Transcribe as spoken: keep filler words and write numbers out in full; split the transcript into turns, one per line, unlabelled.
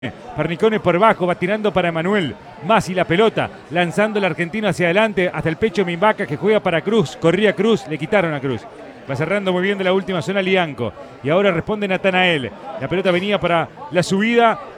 Pernicone por bajo, va tirando para Emanuel. Masi la pelota, lanzando el argentino hacia adelante, hasta el pecho Mimbaca que juega para Cruz. Corría Cruz, le quitaron a Cruz. Va cerrando muy bien de la última zona Lianco. Y ahora responde Natanael. La pelota venía para la subida